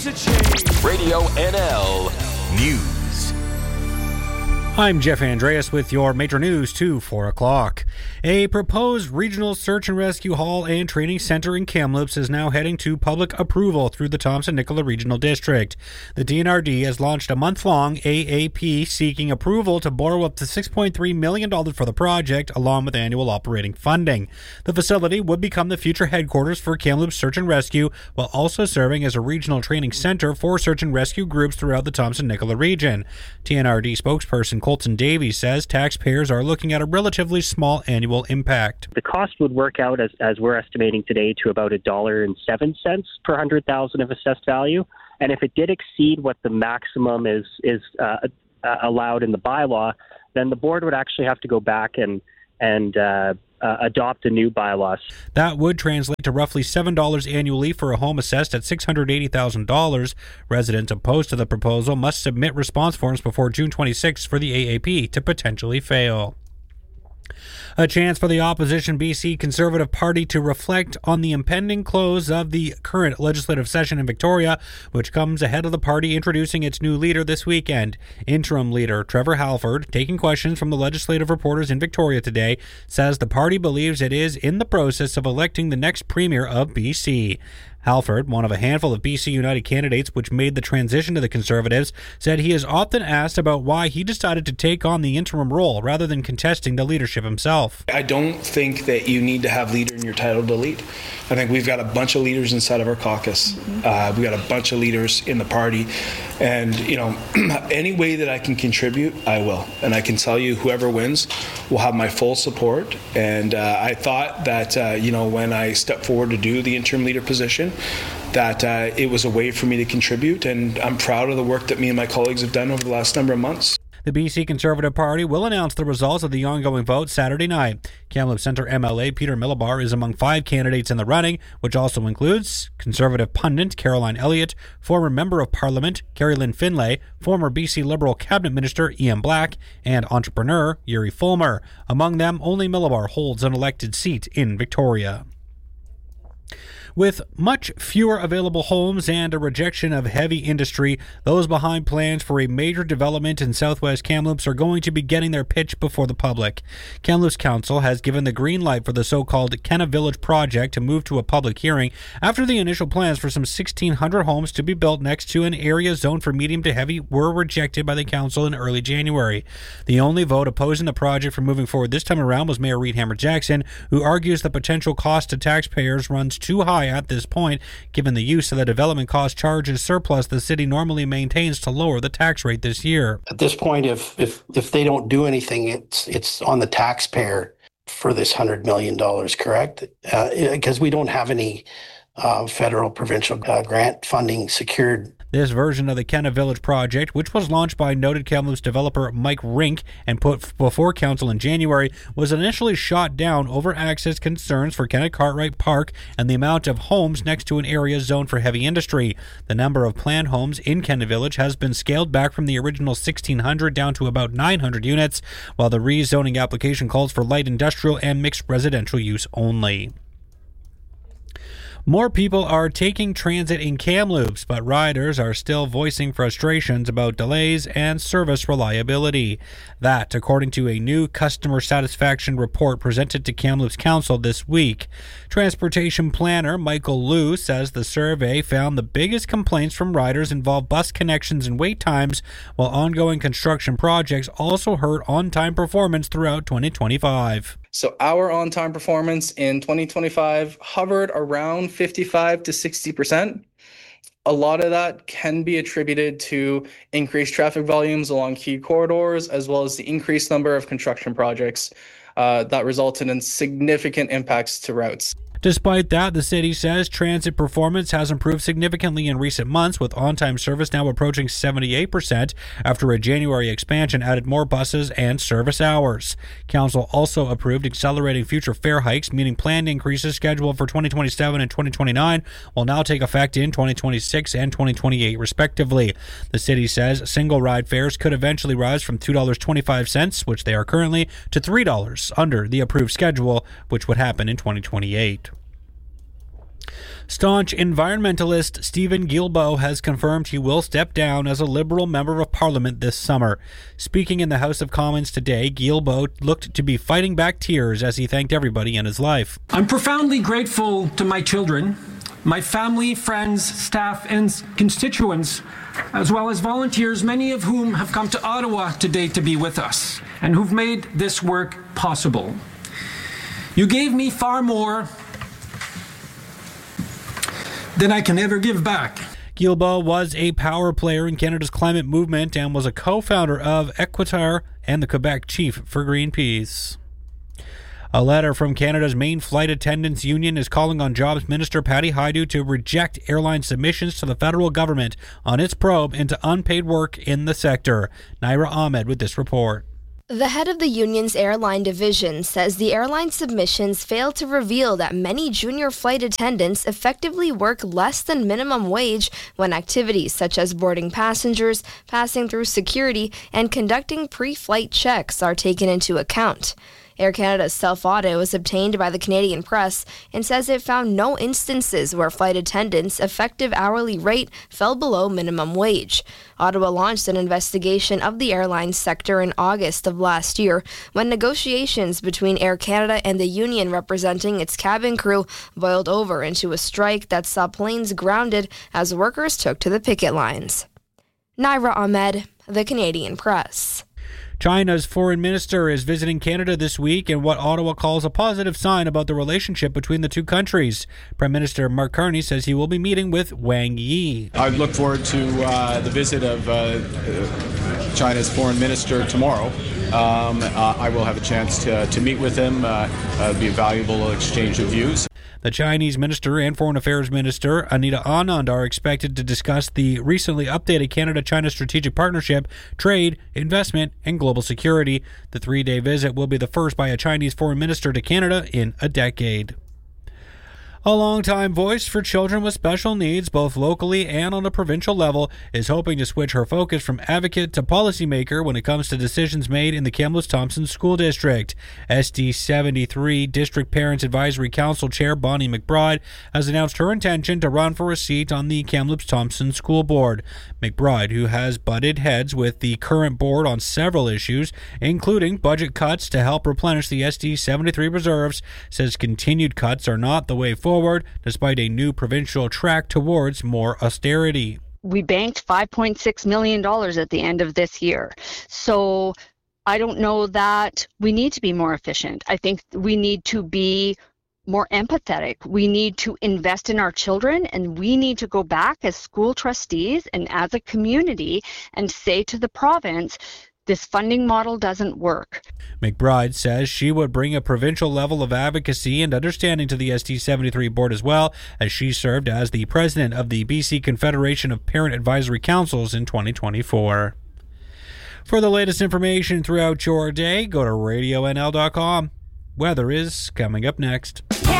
needs a change. Radio NL News. I'm Jeff Andreas with your major news to 4 o'clock. A proposed regional search and rescue hall and training center in Kamloops is now heading to public approval through the Thompson-Nicola Regional District. The DNRD has launched a month-long AAP seeking approval to borrow up to $6.3 million for the project, along with annual operating funding. The facility would become the future headquarters for Kamloops Search and Rescue, while also serving as a regional training center for search and rescue groups throughout the Thompson-Nicola region. TNRD spokesperson Colton Davies says taxpayers are looking at a relatively small annual impact. The cost would work out, as we're estimating today, to about $1.07 per 100,000 of assessed value. And if it did exceed what the maximum is allowed in the bylaw, then the board would actually have to go back and adopt a new bylaw. That would translate to roughly $7 annually for a home assessed at $680,000. Residents opposed to the proposal must submit response forms before June 26 for the AAP to potentially fail. A chance for the opposition BC Conservative Party to reflect on the impending close of the current legislative session in Victoria, which comes ahead of the party introducing its new leader this weekend. Interim leader Trevor Halford, taking questions from the legislative reporters in Victoria today, says the party believes it is in the process of electing the next premier of BC. Halford, one of a handful of BC United candidates which made the transition to the Conservatives, said he is often asked about why he decided to take on the interim role rather than contesting the leadership himself. I don't think that you need to have leader in your title to lead. I think we've got a bunch of leaders inside of our caucus. We've got a bunch of leaders in the party. And, any way that I can contribute, I will. And I can tell you whoever wins will have my full support. And I thought that, when I stepped forward to do the interim leader position, that it was a way for me to contribute, and I'm proud of the work that me and my colleagues have done over the last number of months. The BC Conservative Party will announce the results of the ongoing vote Saturday night. Kamloops Centre MLA Peter Millibar is among 5 candidates in the running, which also includes Conservative pundit Caroline Elliott, former Member of Parliament Carrie Lynn Finlay, former BC Liberal Cabinet Minister Ian Black, and entrepreneur Yuri Fulmer. Among them, only Millibar holds an elected seat in Victoria. With much fewer available homes and a rejection of heavy industry, those behind plans for a major development in southwest Kamloops are going to be getting their pitch before the public. Kamloops Council has given the green light for the so-called Kenna Village project to move to a public hearing after the initial plans for some 1,600 homes to be built next to an area zoned for medium to heavy were rejected by the council in early January. The only vote opposing the project for moving forward this time around was Mayor Reed Hammer-Jackson, who argues the potential cost to taxpayers runs too high at this point, given the use of the development cost charges surplus the city normally maintains to lower the tax rate this year. At this point, if they don't do anything, it's on the taxpayer for this $100 million, correct? Because we don't have any federal, provincial grant funding secured. This version of the Kenna Village project, which was launched by noted Kamloops developer Mike Rink and put before council in January, was initially shot down over access concerns for Kenneth Cartwright Park and the amount of homes next to an area zoned for heavy industry. The number of planned homes in Kenna Village has been scaled back from the original 1,600 down to about 900 units, while the rezoning application calls for light industrial and mixed residential use only. More people are taking transit in Kamloops, but riders are still voicing frustrations about delays and service reliability. That, according to a new customer satisfaction report presented to Kamloops Council this week. Transportation planner Michael Liu says the survey found the biggest complaints from riders involve bus connections and wait times, while ongoing construction projects also hurt on-time performance throughout 2025. So our on-time performance in 2025 hovered around 55 to 60%. A lot of that can be attributed to increased traffic volumes along key corridors, as well as the increased number of construction projects that resulted in significant impacts to routes. Despite that, the city says transit performance has improved significantly in recent months, with on-time service now approaching 78% after a January expansion added more buses and service hours. Council also approved accelerating future fare hikes, meaning planned increases scheduled for 2027 and 2029 will now take effect in 2026 and 2028 respectively. The city says single ride fares could eventually rise from $2.25, which they are currently, to $3 under the approved schedule, which would happen in 2028. Staunch environmentalist Stephen Guilbeault has confirmed he will step down as a Liberal Member of Parliament this summer. Speaking in the House of Commons today, Guilbeault looked to be fighting back tears as he thanked everybody in his life. I'm profoundly grateful to my children, my family, friends, staff, and constituents, as well as volunteers, many of whom have come to Ottawa today to be with us and who've made this work possible. You gave me far more than I can ever give back. Guilbeault was a power player in Canada's climate movement and was a co-founder of Equitar and the Quebec chief for Greenpeace. A letter from Canada's main flight attendants union is calling on Jobs Minister Patty Hajdu to reject airline submissions to the federal government on its probe into unpaid work in the sector. Naira Ahmed with this report. The head of the union's airline division says the airline submissions fail to reveal that many junior flight attendants effectively work less than minimum wage when activities such as boarding passengers, passing through security, and conducting pre-flight checks are taken into account. Air Canada's self-audit was obtained by the Canadian Press and says it found no instances where flight attendants' effective hourly rate fell below minimum wage. Ottawa launched an investigation of the airline sector in August of last year when negotiations between Air Canada and the union representing its cabin crew boiled over into a strike that saw planes grounded as workers took to the picket lines. Naira Ahmed, the Canadian Press. China's foreign minister is visiting Canada this week in what Ottawa calls a positive sign about the relationship between the two countries. Prime Minister Mark Carney says he will be meeting with Wang Yi. I look forward to the visit of China's foreign minister tomorrow. I will have a chance to meet with him. It'll be a valuable exchange of views. The Chinese minister and foreign affairs minister, Anita Anand, are expected to discuss the recently updated Canada-China strategic partnership, trade, investment, and global security. The three-day visit will be the first by a Chinese foreign minister to Canada in a decade. A longtime voice for children with special needs, both locally and on a provincial level, is hoping to switch her focus from advocate to policymaker when it comes to decisions made in the Kamloops Thompson School District. SD 73 District Parents Advisory Council Chair Bonnie McBride has announced her intention to run for a seat on the Kamloops Thompson School Board. McBride, who has butted heads with the current board on several issues, including budget cuts to help replenish the SD 73 reserves, says continued cuts are not the way forward, despite a new provincial track towards more austerity. We banked $5.6 million at the end of this year. So I don't know that we need to be more efficient. I think we need to be more empathetic. We need to invest in our children, and we need to go back as school trustees and as a community and say to the province, this funding model doesn't work. McBride says she would bring a provincial level of advocacy and understanding to the SD 73 board as well, as she served as the president of the BC Confederation of Parent Advisory Councils in 2024. For the latest information throughout your day, go to RadioNL.com. Weather is coming up next.